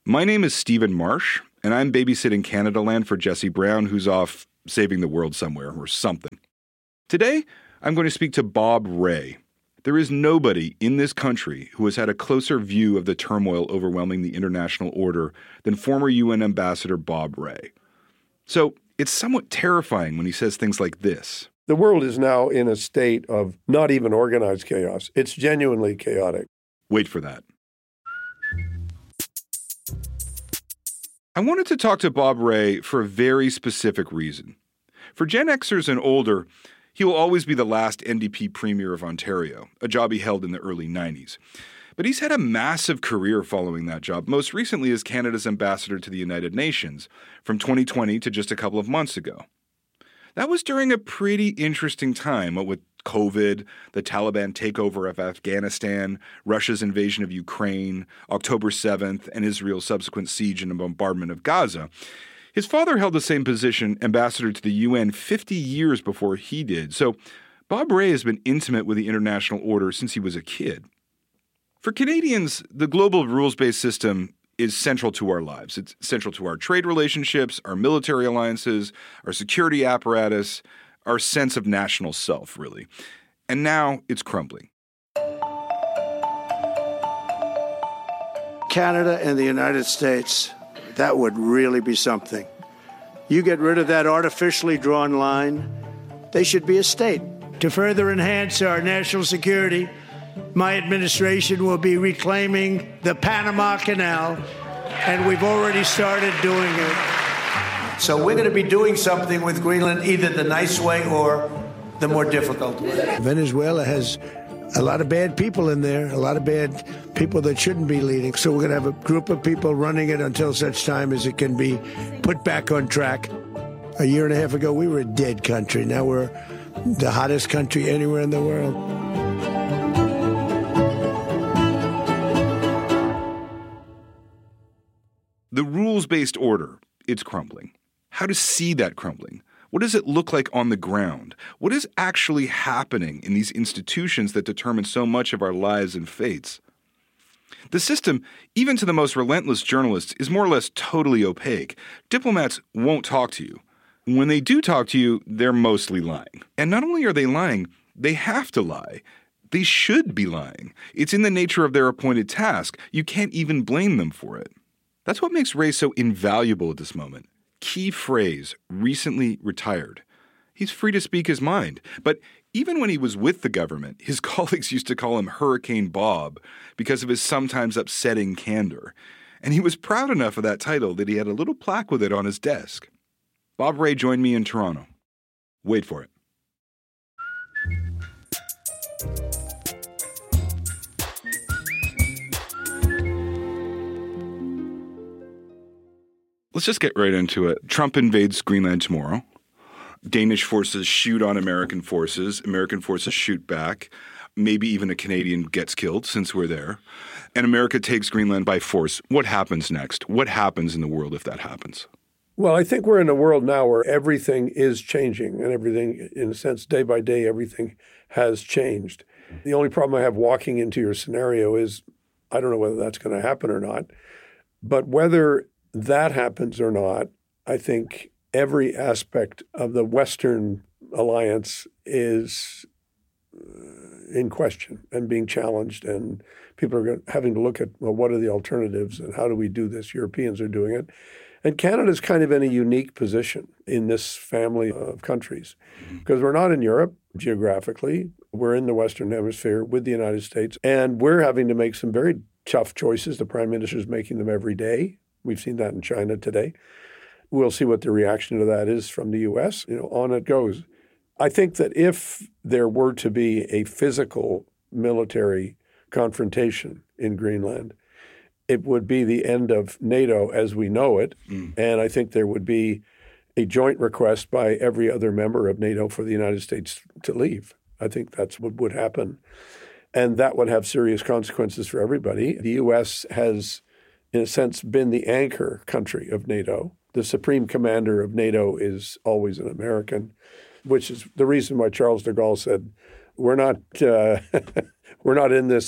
My name is Stephen Marsh, and I'm babysitting Canada Land for Jesse Brown, who's off saving the world somewhere or something. Today, I'm going to speak to Bob Rae. There is nobody in this country who has had a closer view of the turmoil overwhelming the international order than former UN Ambassador Bob Rae. So it's somewhat terrifying when he says things like this. The world is now in a state of not even organized chaos. It's genuinely chaotic. Wait for that. I wanted to talk to Bob Rae for a very specific reason. For Gen Xers and older, he will always be the last NDP Premier of Ontario, a job he held in the early 90s. But he's had a massive career following that job, most recently as Canada's ambassador to the United Nations, from 2020 to just a couple of months ago. That was during a pretty interesting time, with COVID, the Taliban takeover of Afghanistan, Russia's invasion of Ukraine, October 7th, and Israel's subsequent siege and bombardment of Gaza. His father held the same position, ambassador to the UN, 50 years before he did. So Bob Rae has been intimate with the international order since he was a kid. For Canadians, the global rules-based system is central to our lives. It's central to our trade relationships, our military alliances, our security apparatus, our sense of national self, really. And now it's crumbling. Canada and the United States, that would really be something. You get rid of that artificially drawn line, they should be a state. To further enhance our national security, my administration will be reclaiming the Panama Canal, and we've already started doing it. So we're going to be doing something with Greenland, either the nice way or the more difficult way. Venezuela has a lot of bad people in there, a lot of bad people that shouldn't be leading. So we're going to have a group of people running it until such time as it can be put back on track. A year and a half ago, we were a dead country. Now we're the hottest country anywhere in the world. The rules-based order, it's crumbling. How to see that crumbling? What does it look like on the ground? What is actually happening in these institutions that determine so much of our lives and fates? The system, even to the most relentless journalists, is more or less totally opaque. Diplomats won't talk to you. When they do talk to you, they're mostly lying. And not only are they lying, they have to lie. They should be lying. It's in the nature of their appointed task. You can't even blame them for it. That's what makes Rae so invaluable at this moment. Key phrase, recently retired. He's free to speak his mind. But even when he was with the government, his colleagues used to call him Hurricane Bob because of his sometimes upsetting candor. And he was proud enough of that title that he had a little plaque with it on his desk. Bob Rae joined me in Toronto. Wait for it. Let's just get right into it. Trump invades Greenland tomorrow. Danish forces shoot on American forces. American forces shoot back. Maybe even a Canadian gets killed since we're there. And America takes Greenland by force. What happens next? What happens in the world if that happens? Well, I think we're in a world now where everything is changing, and everything, in a sense, day by day, everything has changed. The only problem I have walking into your scenario is I don't know whether that's going to happen or not. But whether that happens or not, I think every aspect of the Western alliance is in question and being challenged, and people are having to look at, well, what are the alternatives and how do we do this? Europeans are doing it. And Canada's kind of in a unique position in this family of countries because we're not in Europe geographically. We're in the Western Hemisphere with the United States, and we're having to make some very tough choices. The Prime Minister is making them every day. We've seen that in China today. We'll see what the reaction to that is from the U.S. On it goes. I think that if there were to be a physical military confrontation in Greenland, it would be the end of NATO as we know it. And I think there would be a joint request by every other member of NATO for the United States to leave. I think that's what would happen. And that would have serious consequences for everybody. The U.S. has, in a sense, been the anchor country of NATO. The supreme commander of NATO is always an American, which is the reason why Charles de Gaulle said, we're not in this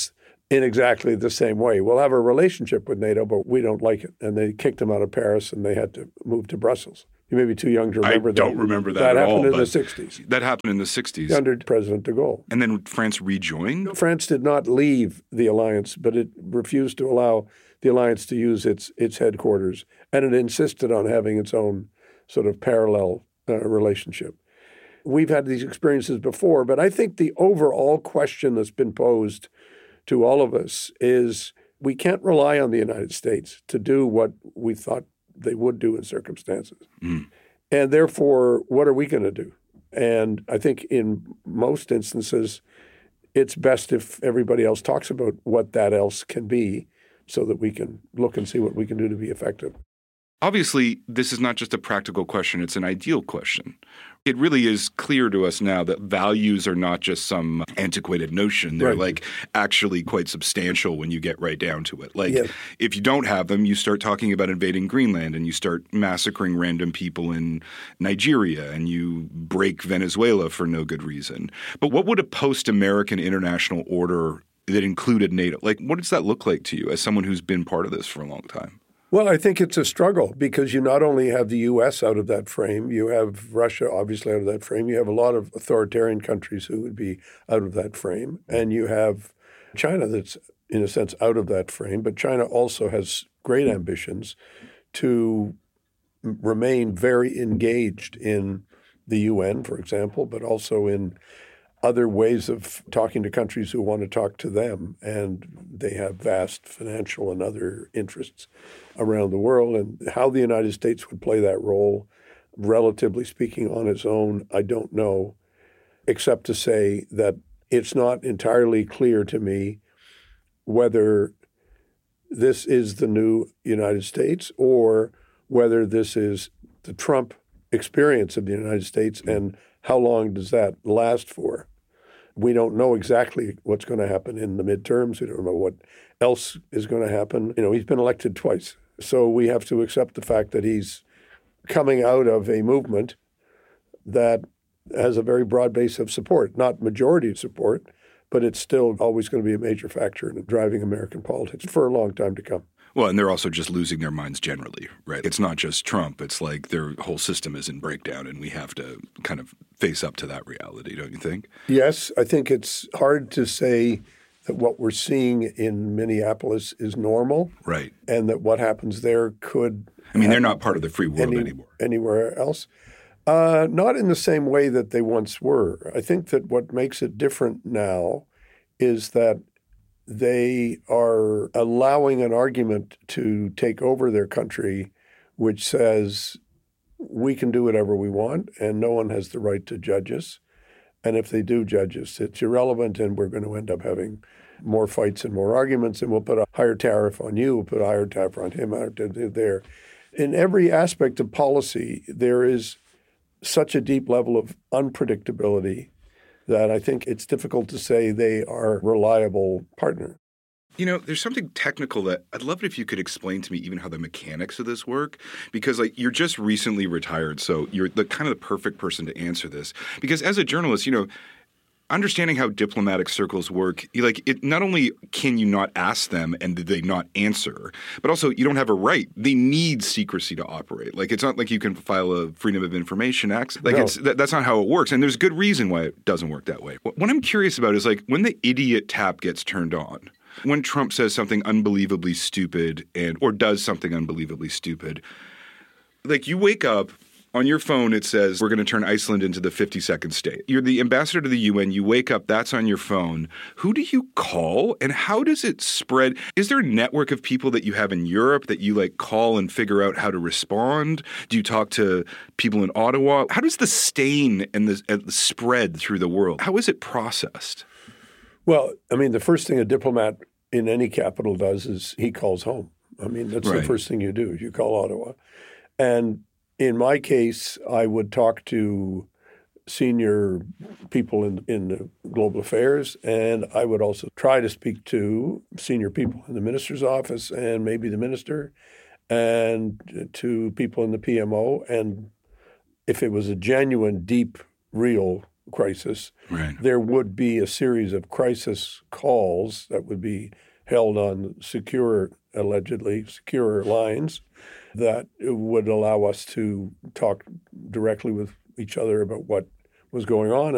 in exactly the same way. We'll have a relationship with NATO, but we don't like it. And they kicked them out of Paris and they had to move to Brussels. You may be too young to remember that. I don't remember that at all. That happened in the 60s. That happened in the 60s. Under President de Gaulle. And then France rejoined? France did not leave the alliance, but it refused to allow the alliance to use its headquarters. And it insisted on having its own sort of parallel relationship. We've had these experiences before, but I think the overall question that's been posed to all of us is we can't rely on the United States to do what we thought they would do in circumstances. And therefore, what are we going to do? And I think in most instances, it's best if everybody else talks about what that else can be so that we can look and see what we can do to be effective. Obviously, this is not just a practical question, it's an ideal question. It really is clear to us now that values are not just some antiquated notion. They're like actually quite substantial when you get right down to it. Like if you don't have them, you start talking about invading Greenland and you start massacring random people in Nigeria and you break Venezuela for no good reason. But what would a post-American international order that included NATO, like what does that look like to you as someone who's been part of this for a long time? Well, I think it's a struggle because you not only have the U.S. out of that frame, you have Russia obviously out of that frame, you have a lot of authoritarian countries who would be out of that frame, and you have China that's, in a sense, out of that frame. But China also has great ambitions to remain very engaged in the UN, for example, but also in other ways of talking to countries who want to talk to them. And they have vast financial and other interests around the world. And how the United States would play that role, relatively speaking, on its own, I don't know, except to say that it's not entirely clear to me whether this is the new United States or whether this is the Trump experience of the United States and how long does that last for? We don't know exactly what's going to happen in the midterms. We don't know what else is going to happen. You know, he's been elected twice. So we have to accept the fact that he's coming out of a movement that has a very broad base of support, not majority support, but it's still always going to be a major factor in driving American politics for a long time to come. Well, and they're also just losing their minds generally, right? It's not just Trump. It's like their whole system is in breakdown, and we have to kind of face up to that reality, don't you think? Yes, I think it's hard to say that what we're seeing in Minneapolis is normal. Right. And that what happens there could I mean, they're not part of the free world anymore. Anywhere else. Not in the same way that they once were. I think that what makes it different now is that they are allowing an argument to take over their country which says we can do whatever we want and no one has the right to judge us. And if they do judge us, it's irrelevant and we're going to end up having more fights and more arguments and we'll put a higher tariff on you, we'll put a higher tariff on him out there. In every aspect of policy, there is such a deep level of unpredictability that I think it's difficult to say they are a reliable partner. You know, there's something technical that I'd love it if you could explain to me even how the mechanics of this work, because like you're just recently retired, so you're the kind of the perfect person to answer this. Because as a journalist, you know, understanding how diplomatic circles work, not only can you not ask them and they not answer, but also you don't have a right. They need secrecy to operate. Like it's not like you can file a Freedom of Information Act. Like that's not how it works. And there's good reason why it doesn't work that way. What I'm curious about is like when the idiot tap gets turned on, when Trump says something unbelievably stupid or does something unbelievably stupid, like you wake up. On your phone, it says, we're going to turn Iceland into the 52nd state. You're the ambassador to the UN. You wake up, that's on your phone. Who do you call and how does it spread? Is there a network of people that you have in Europe that you like call and figure out how to respond? Do you talk to people in Ottawa? How does the stain and the spread through the world? How is it processed? Well, I mean, the first thing a diplomat in any capital does is he calls home. I mean, that's the first thing you do. You call Ottawa. And in my case, I would talk to senior people in the global affairs, and I would also try to speak to senior people in the minister's office and maybe the minister, and to people in the PMO. And if it was a genuine, deep, real crisis, Right. there would be a series of crisis calls that would be held on allegedly secure lines that would allow us to talk directly with each other about what was going on.